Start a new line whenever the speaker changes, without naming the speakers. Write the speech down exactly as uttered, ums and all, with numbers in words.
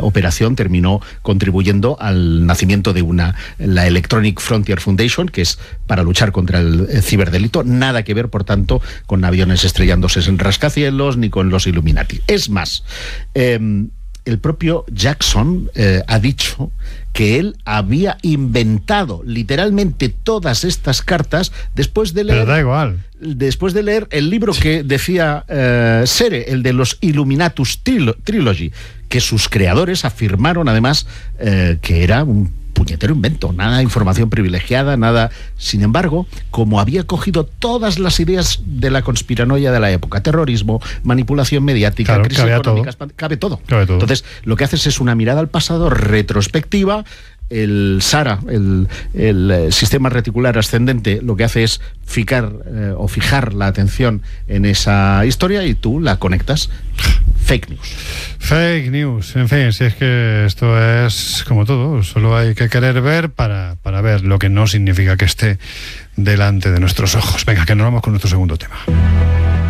operación terminó contribuyendo al nacimiento de una, la Electronic Frontier Foundation, que es para luchar contra el, el ciberdelito. Nada que ver, por tanto, con aviones estrellándose en rascacielos ni con los Illuminati. Es más, eh, el propio Jackson eh, ha dicho que él había inventado literalmente todas estas cartas después de leer...
Pero da igual.
Después de leer el libro que decía eh, Sere, el de los Illuminatus Trilo- Trilogy, que sus creadores afirmaron además eh, que era un puñetero invento, nada de información privilegiada, nada. Sin embargo, como había cogido todas las ideas de la conspiranoia de la época, terrorismo, manipulación mediática,
claro,
crisis económica,
todo.
cabe todo.
Cabe todo.
Entonces, lo que haces es una mirada al pasado retrospectiva. El SARA, el, el, el sistema reticular ascendente, lo que hace es fijar eh, o fijar la atención en esa historia y tú la conectas. Fake news.
Fake news, en fin, si es que esto es como todo, solo hay que querer ver para, para ver, lo que no significa que esté delante de nuestros ojos. Venga, que nos vamos con nuestro segundo tema.